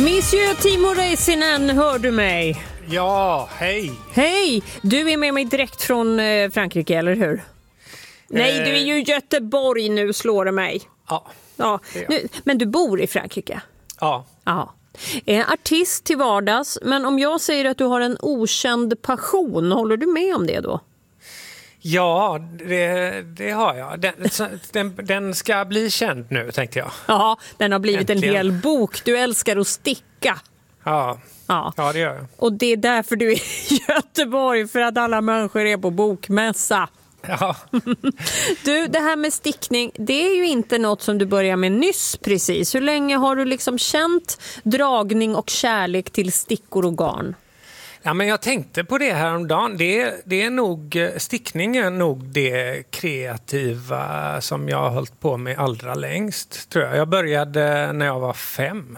Monsieur Timo Räisänen, hör du mig? Ja, hej. Hej, du är med mig direkt från Frankrike, eller hur? Nej, du är ju i Göteborg nu, slår det mig. Ja. Nu, men du bor i Frankrike? Ja. Ja. Artist till vardags, men om jag säger att du har en okänd passion, håller du med om det då? Ja, det har jag. Den ska bli känd nu, tänkte jag. Ja, den har blivit Äntligen. en hel bok. Du älskar att sticka. Ja, det gör jag. Och det är därför du är i Göteborg, för att alla människor är på bokmässa. Ja. Du, det här med stickning, det är ju inte något som du börjar med nyss precis. Hur länge har du liksom känt dragning och kärlek till stickor och garn? Ja, men jag tänkte på det här om dagen. Det är nog, stickning är nog det kreativa som jag har hållit på med allra längst, tror jag. Jag började när jag var 5.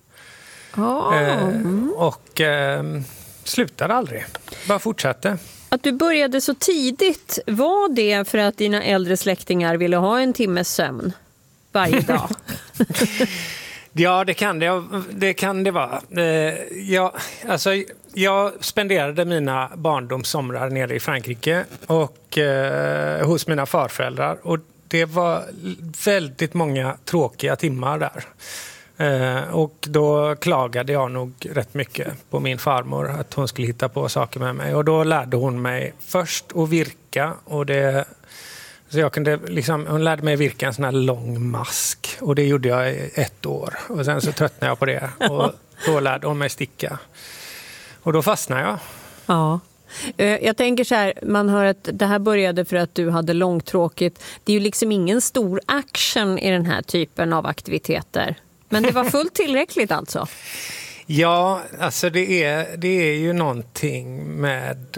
Och slutade aldrig. Bara fortsatte. Att du började så tidigt, var det för att dina äldre släktingar ville ha en timmes sömn varje dag? Ja, det kan det vara. Jag spenderade mina barndomssomrar nere i Frankrike och hos mina farföräldrar. Och det var väldigt många tråkiga timmar där. Och då klagade jag nog rätt mycket på min farmor att hon skulle hitta på saker med mig. Och då lärde hon mig först att virka. Så jag kunde hon lärde mig virka en sån här lång mask. Och det gjorde jag i 1 år. Och sen så tröttnade jag på det. Och då lärde hon mig sticka. Och då fastnade jag. Ja. Jag tänker så här, man hör att det här började för att du hade långtråkigt. Det är ju liksom ingen stor action i den här typen av aktiviteter. Men det var fullt tillräckligt alltså? Ja, alltså det är ju någonting med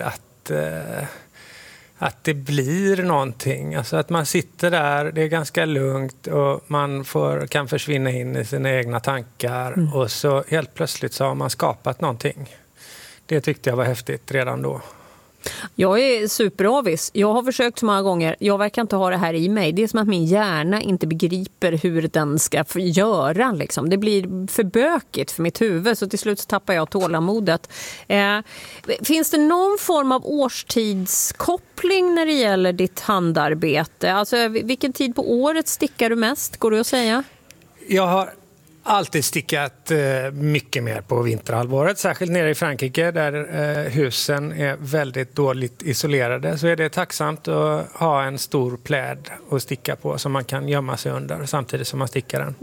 att det blir någonting. Alltså att man sitter där, det är ganska lugnt och man kan försvinna in i sina egna tankar. Och så helt plötsligt så har man skapat någonting. Det tyckte jag var häftigt redan då. Jag är superavis. Jag har försökt så många gånger. Jag verkar inte ha det här i mig. Det är som att min hjärna inte begriper hur den ska göra. Liksom. Det blir för bökigt för mitt huvud, så till slut så tappar jag tålamodet. Finns det någon form av årstidskoppling när det gäller ditt handarbete? Alltså, vilken tid på året stickar du mest, går det att säga? Jag har alltid stickat mycket mer på vinterhalvåret, särskilt nere i Frankrike där husen är väldigt dåligt isolerade, så är det tacksamt att ha en stor pläd att sticka på som man kan gömma sig under samtidigt som man stickar den.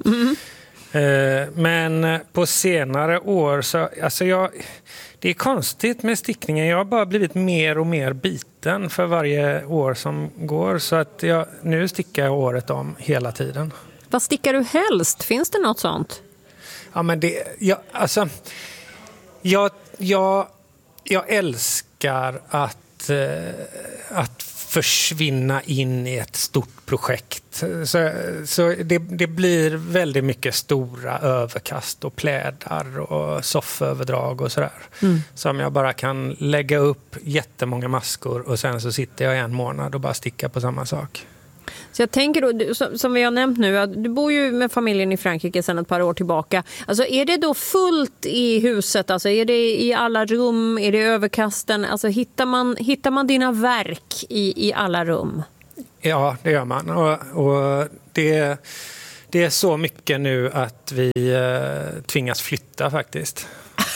Men på senare år så, det är konstigt med stickningen. Jag har bara blivit mer och mer biten för varje år som går, så att nu stickar jag året om hela tiden. Vad stickar du helst? Finns det något sånt? Ja, men jag älskar att försvinna in i ett stort projekt. Så det blir väldigt mycket stora överkast och plädar och sofföverdrag och sådär. Som jag bara kan lägga upp jättemånga maskor och sen så sitter jag 1 månad och bara stickar på samma sak. Så jag tänker då, som vi har nämnt nu, att du bor ju med familjen i Frankrike sedan ett par år tillbaka. Alltså är det då fullt i huset? Alltså är det i alla rum? Är det överkasten? Alltså hittar man dina verk i alla rum? Ja, det gör man. Och det är så mycket nu att vi tvingas flytta faktiskt.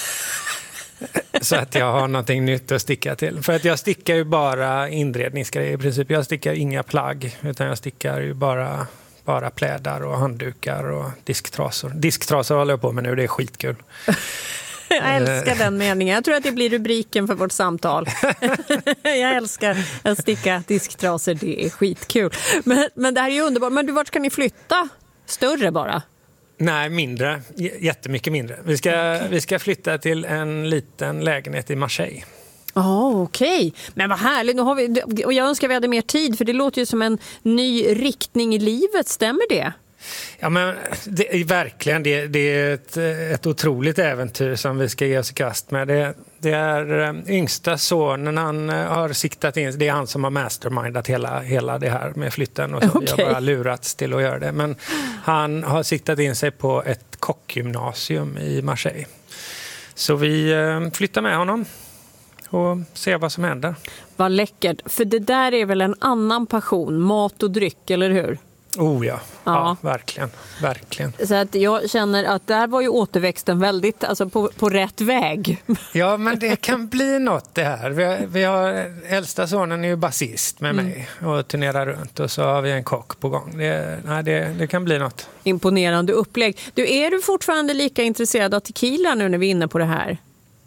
Så att jag har någonting nytt att sticka till. För att jag stickar ju bara inredningsgrejer i princip. Jag stickar inga plagg, utan jag stickar ju bara plädar och handdukar och disktrasor. Disktrasor håller jag på med nu, det är skitkul. Jag älskar den meningen. Jag tror att det blir rubriken för vårt samtal. Jag älskar att sticka disktrasor, det är skitkul. Men det här är ju underbart. Men vart ska ni flytta? Större bara? Nej, mindre. Jättemycket mindre. Vi ska flytta till en liten lägenhet i Marseille. Okej. Men vad härligt. Nu har vi, och jag önskar vi hade mer tid, för det låter ju som en ny riktning i livet. Stämmer det? Ja, men verkligen. Det är ett otroligt äventyr som vi ska ge oss i kast med. Det är yngsta sonen, han har siktat in, det är han som har mastermindat hela det här med flytten, och så vi har bara lurats till att göra det. Men han har siktat in sig på ett ett kockgymnasium i Marseille. Så vi flyttar med honom och ser vad som händer. Vad läckert, för det där är väl en annan passion, mat och dryck, eller hur? Oh ja, verkligen. Så att jag känner att där var ju återväxten väldigt, alltså på rätt väg. Ja, men det kan bli något det här. Vi har äldsta sonen är ju basist med mig och turnerar runt, och så har vi en kock på gång. Det kan bli något. Imponerande upplägg. Är du fortfarande lika intresserad av tequila nu när vi är inne på det här?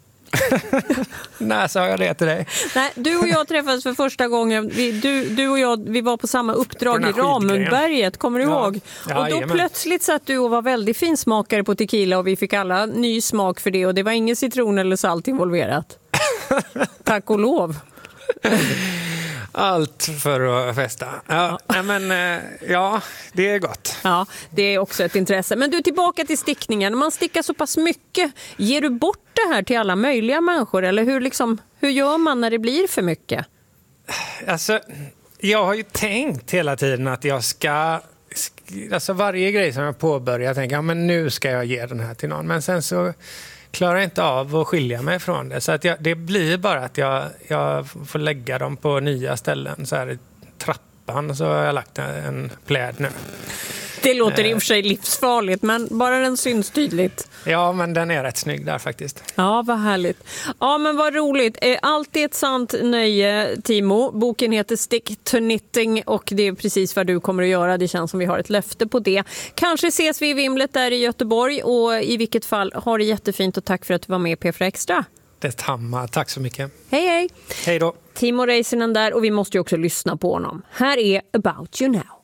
Nej, sa jag det till dig? Nej, du och jag träffades för första gången. Du och jag, vi var på samma uppdrag i Ramundberget, kommer du ihåg? Och då plötsligt satt du och var väldigt finsmakare på tequila, och vi fick alla ny smak för det, och det var ingen citron eller salt involverat. Tack och lov. Allt för att festa. Ja, det är gott. Ja, det är också ett intresse. Men du, tillbaka till stickningen. Man stickar så pass mycket. Ger du bort det här till alla möjliga människor? Eller hur gör man när det blir för mycket? Alltså, jag har ju tänkt hela tiden att jag ska... Alltså varje grej som jag påbörjar, jag tänker men nu ska jag ge den här till någon. Men sen så klarar jag inte av att skilja mig från det. Så att det blir bara att jag får lägga dem på nya ställen. Så här i trappan så har jag lagt en pläd nu. Det låter i och för sig livsfarligt, men bara den syns tydligt. Ja, men den är rätt snygg där faktiskt. Ja, vad härligt. Ja, men vad roligt. Allt är ett sant nöje, Timo. Boken heter Stick to Knitting, och det är precis vad du kommer att göra. Det känns som vi har ett löfte på det. Kanske ses vi i Vimlet där i Göteborg, och i vilket fall, har det jättefint, och tack för att du var med i P4 Extra. Detsamma, tack så mycket. Hej, hej. Hej då. Timo Räisänen där, och vi måste ju också lyssna på honom. Här är About You Now.